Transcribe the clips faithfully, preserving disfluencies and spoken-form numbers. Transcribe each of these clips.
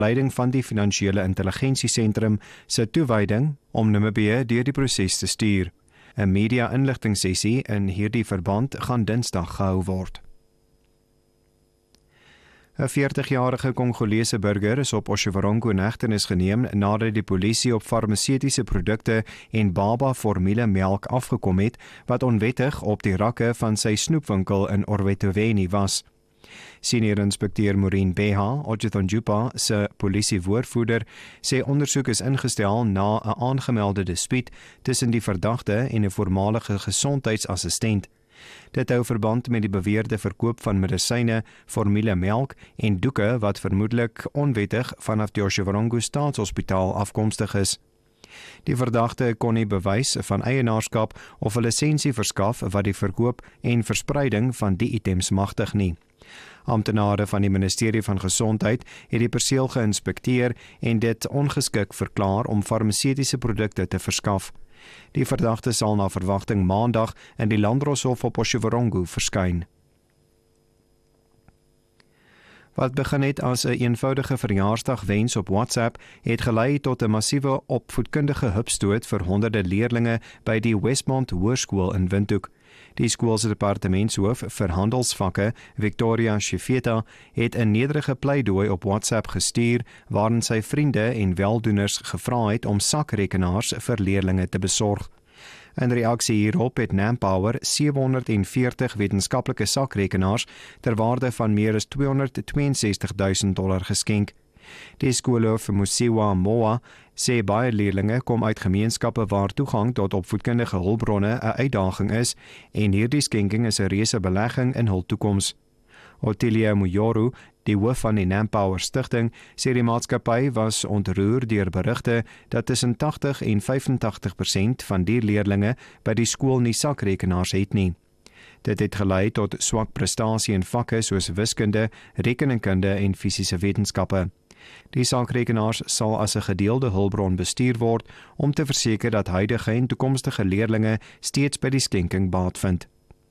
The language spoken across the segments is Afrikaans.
leiding van die Finansiële Intelligensiesentrum se toewyding om Namibië deur die proses te stuur. 'n Media-inligtingssessie in hierdie verband gaan Dinsdag gehou word. 'n veertigjarige Kongolese burger is op Oshivarongo in hegtenis geneem nadat die polisie op farmaseutiese produkte en baba-formulemelk afgekom het wat onwettig op die rakke van sy snoepwinkel in Orwetoveni was. Senior inspekteur Maureen Beha, Otjethonjupa se polisiewoordvoerder, sê ondersoek is ingestel na 'n aangemelde dispuut tussen die verdagte en 'n voormalige gesondheidsassistent. Dit hou verband met die beweerde verkoop van medisyne, formulemelk en doeke wat vermoedelik onwettig vanaf die Oshivarongo Staatshospitaal afkomstig is. Die verdagte kon nie bewys van eienaarskap of 'n lisensie verskaf wat die verkoop en verspreiding van die items magtig nie. Amptenare van die Ministerie van Gesondheid het die perseel geïnspekteer en dit ongeskik verklaar om farmaseutiese produkte te verskaf. Die verdagte sal na verwagting maandag in die Landdroshof op Oshivarongo verskyn. Wat begin het as 'n een eenvoudige verjaarsdagwens op WhatsApp, het gelei tot 'n massiewe opvoedkundige hupstoot vir honderde leerlinge by die Westmont Hoërskool in Windhoek. Die skool se departementshoof vir handelsvakke, Victoria Shifeta, het 'n nederige pleidooi op WhatsApp gestuur waarin sy vriende en weldoeners gevra het om sakrekenaars vir leerlinge te besorg. In reaksie hierop het Nampower sewehonderdveertig wetenskaplike sakrekenaars ter waarde van meer as tweehonderdtweeënsestig duisend dollar geskenk. Die skoolhoof Musiwa Moa sê baie leerlinge kom uit gemeenskappe waar toegang tot opvoedkundige hulpbronne 'n uitdaging is en hierdie skenking is 'n reuse belegging in hul toekoms. Otilia Muyoru, die hoof van die Nampower Stichting, sê die maatskappy was ontroer deur berigte dat tussen tagtig en vyfentagtig persent van die leerlinge by die skool nie sakrekenaars het nie. Dit het gelei tot swak prestasie in vakke soos wiskunde, rekeningkunde en fisiese wetenskappe. Die sakrekenaars sal as 'n gedeelde hulpbron bestuur word om te verseker dat huidige en toekomstige leerlinge steeds by die skenking baat vind.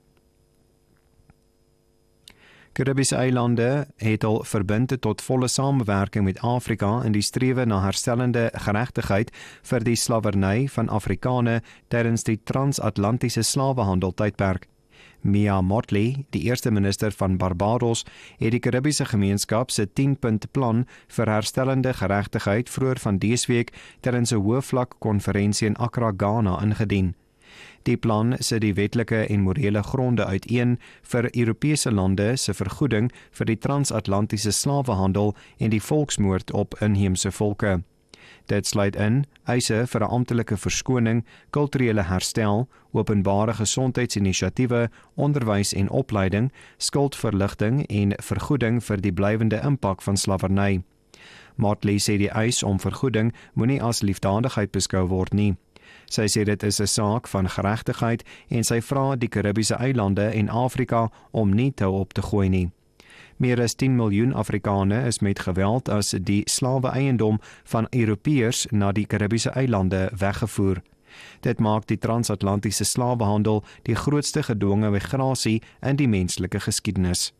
Karibiese eilande het al verbind tot volle samewerking met Afrika in die strewe na herstellende geregtigheid vir die slawerny van Afrikane tydens die transatlantiese slawehandel tydperk. Mia Mottley, die eerste minister van Barbados, het die Karibiese gemeenskap se tien-punt plan vir herstellende geregtigheid vroeër van dese week tydens 'n hoëvlak konferensie in Accra, Ghana ingedien. Die plan sit die wetlike en morele gronde uiteen vir Europese lande se vergoeding vir die transatlantiese slawehandel en die volksmoord op inheemse volke. Dit sluit in eise vir 'n amptelike verskoning, kulturele herstel, openbare gesondheidsinisiatiewe, onderwys en opleiding, skuldverligting en vergoeding vir die blywende impak van slawerny. Motley sê die eis om vergoeding moenie as liefdadigheid beskou word nie. Sy sê dit is 'n saak van geregtigheid en sy vra die Karibiese eilande en Afrika om nie tou op te gooi nie. Meer as tien miljoen Afrikane is met geweld as die slawe-eiendom van Europeërs na die Karibiese eilande weggevoer. Dit maak die transatlantiese slawehandel die grootste gedwonge migrasie in die menslike geskiedenis.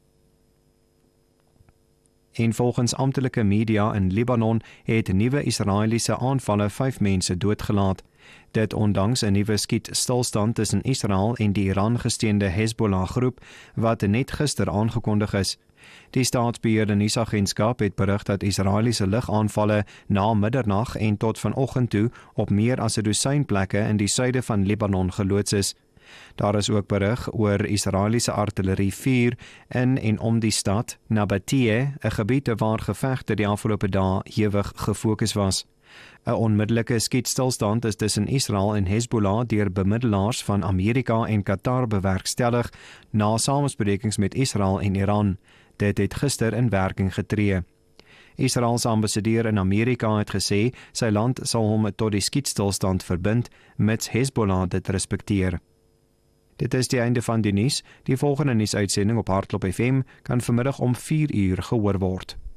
En volgens amptelike media in Libanon het nuwe Israeliese aanvalle vyf mense doodgelaat. Dit ondanks 'n nuwe skietstilstand tussen Israel en die Iran-gesteunde Hezbollah groep wat net gister aangekondig is. Die staatsbeheerde nuusagentskap het berig dat Israeliese lugaanvalle na middernag en tot vanoggend toe op meer as 'n dosyn plekke in die suide van Libanon geloods is. Daar is ook berig oor Israeliese artillerievuur in en om die stad Nabatea, 'n gebied waar gevegte die afgelope dae hewig gefokus was. 'n Onmiddellike skietstilstand is tussen Israel en Hezbollah deur bemiddelaars van Amerika en Qatar bewerkstellig na samesprekings met Israel en Iran. Dit het gister in werking getree. Israel se ambassadeur in Amerika het gesê sy land sal hom tot die skietstilstand verbind, mits Hezbollah dit respekteer. Dit is die einde van die nuus. Die volgende nuusuitsending op Hardloop F M kan vanmiddag om vier uur gehoor word.